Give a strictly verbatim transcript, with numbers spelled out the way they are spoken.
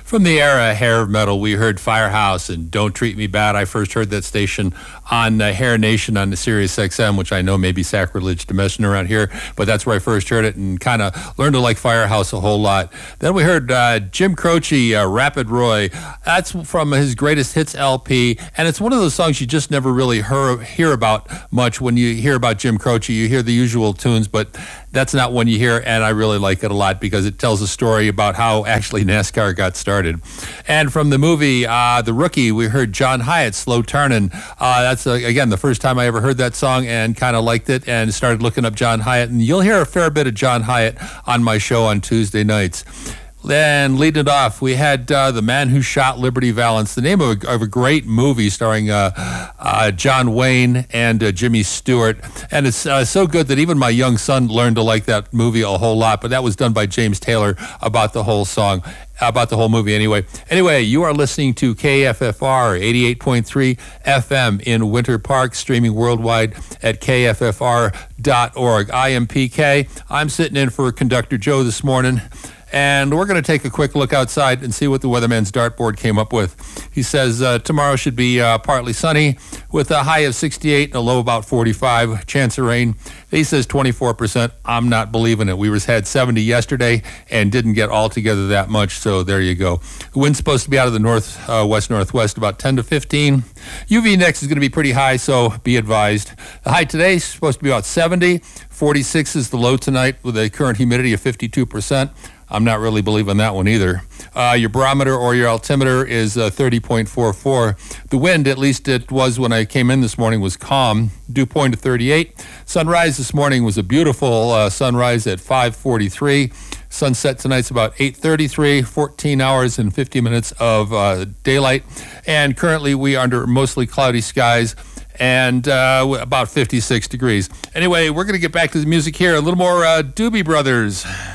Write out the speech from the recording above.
From the era of hair metal, we heard Firehouse and Don't Treat Me Bad. I first heard that station on uh, Hair Nation on the Sirius X M, which I know may be sacrilege to mention around here, but that's where I first heard it and kind of learned to like Firehouse a whole lot. Then we heard uh, Jim Croce, uh, Rapid Roy. That's from his Greatest Hits L P, and it's one of those songs you just never really hear, hear about much. When you hear about Jim Croce, you hear the usual tunes, but that's not one you hear, and I really like it a lot because it tells a story about how actually NASCAR got started. And from the movie uh, The Rookie, we heard John Hyatt, Slow Turnin'. Uh, that's, uh, again, the first time I ever heard that song and kind of liked it and started looking up John Hyatt. And you'll hear a fair bit of John Hyatt on my show on Tuesday nights. Then leading it off, we had uh, The Man Who Shot Liberty Valance, the name of a, of a great movie starring uh, uh, John Wayne and uh, Jimmy Stewart. And it's uh, so good that even my young son learned to like that movie a whole lot. But that was done by James Taylor about the whole song, about the whole movie anyway. Anyway, you are listening to K F F R eighty-eight point three F M in Winter Park, streaming worldwide at K F F R dot org. I am P K. I'm sitting in for Conductor Joe this morning. And we're going to take a quick look outside and see what the weatherman's dartboard came up with. He says uh, tomorrow should be uh, partly sunny with a high of sixty-eight and a low about forty-five. Chance of rain. He says twenty-four percent. I'm not believing it. We was had seventy yesterday and didn't get altogether that much, so there you go. The wind's supposed to be out of the north, uh, west, northwest about ten to fifteen. U V index is going to be pretty high, so be advised. The high today is supposed to be about seventy. forty-six is the low tonight with a current humidity of fifty-two percent. I'm not really believing that one either. Uh, your barometer or your altimeter is uh, thirty point four four. The wind, at least it was when I came in this morning, was calm. Dew point of thirty-eight. Sunrise this morning was a beautiful uh, sunrise at five forty-three. Sunset tonight's about eight thirty-three, fourteen hours and fifty minutes of uh, daylight. And currently we are under mostly cloudy skies and uh, about fifty-six degrees. Anyway, we're going to get back to the music here. A little more uh, Doobie Brothers.